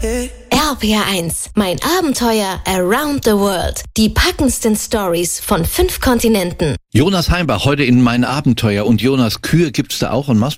RPR1, mein Abenteuer around the world. Die packendsten Stories von 5 Kontinenten. Jonas Heimbach heute in Mein Abenteuer. Und Jonas, Kühe gibt's da auch en masse?